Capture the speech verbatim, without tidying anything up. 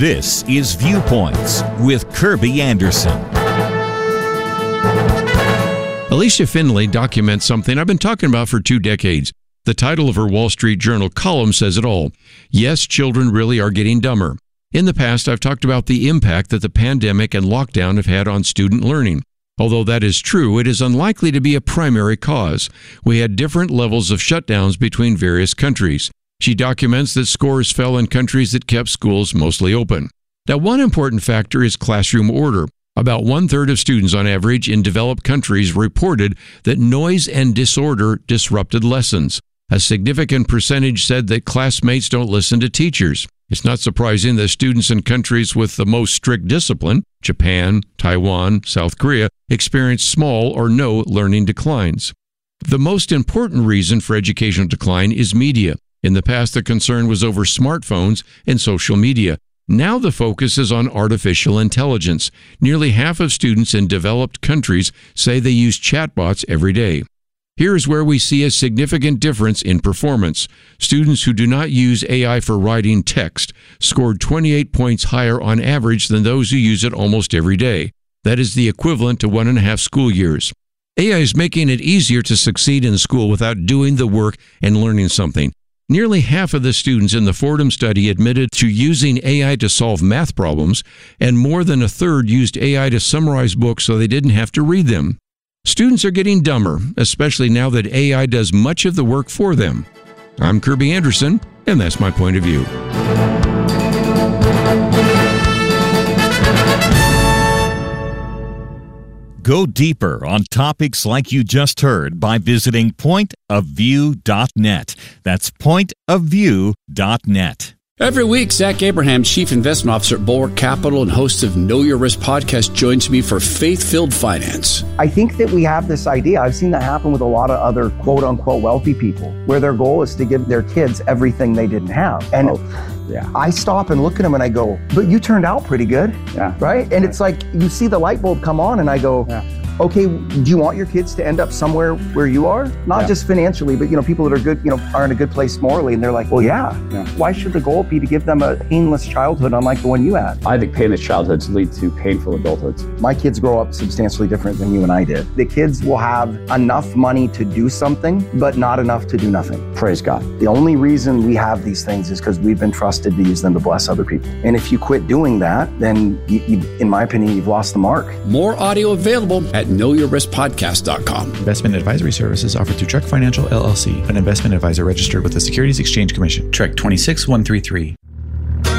This is Viewpoints with Kirby Anderson. Alicia Finley documents something I've been talking about for two decades. The title of her Wall Street Journal column says it all. Yes, children really are getting dumber. In the past, I've talked about the impact that the pandemic and lockdown have had on student learning. Although that is true, it is unlikely to be a primary cause. We had different levels of shutdowns between various countries. She documents that scores fell in countries that kept schools mostly open. Now, one important factor is classroom order. About one-third of students on average in developed countries reported that noise and disorder disrupted lessons. A significant percentage said that classmates don't listen to teachers. It's not surprising that students in countries with the most strict discipline, Japan, Taiwan, South Korea, experience small or no learning declines. The most important reason for educational decline is media. In the past, the concern was over smartphones and social media. Now the focus is on artificial intelligence. Nearly half of students in developed countries say they use chatbots every day. Here is where we see a significant difference in performance. Students who do not use A I for writing text scored twenty-eight points higher on average than those who use it almost every day. That is the equivalent to one and a half school years. A I is making it easier to succeed in school without doing the work and learning something. Nearly half of the students in the Fordham study admitted to using A I to solve math problems, and more than a third used A I to summarize books so they didn't have to read them. Students are getting dumber, especially now that A I does much of the work for them. I'm Kirby Anderson, and that's my point of view. Go deeper on topics like you just heard by visiting point of view dot net. That's point of view dot net. Every week, Zach Abraham, Chief Investment Officer at Bulwark Capital and host of Know Your Risk podcast, joins me for Faith-Filled Finance. I think that we have this idea. I've seen that happen with a lot of other quote-unquote wealthy people, where their goal is to give their kids everything they didn't have. And oh, yeah. I stop and look at them and I go, but you turned out pretty good, yeah. right? And yeah. it's like, you see the light bulb come on and I go, yeah. okay, do you want your kids to end up somewhere where you are? Not yeah. just financially, but, you know, people that are good, you know, are in a good place morally. And they're like, well, yeah. yeah. Why should the goal be to give them a painless childhood unlike the one you had? I think painless childhoods lead to painful adulthoods. My kids grow up substantially different than you and I did. The kids will have enough money to do something, but not enough to do nothing. Praise God. The only reason we have these things is because we've been trusted to use them to bless other people. And if you quit doing that, then you, you, in my opinion, you've lost the mark. More audio available at know your risk podcast dot com. Investment advisory services offered through Trek Financial, L L C, an investment advisor registered with the Securities Exchange Commission. Trek two six one three three.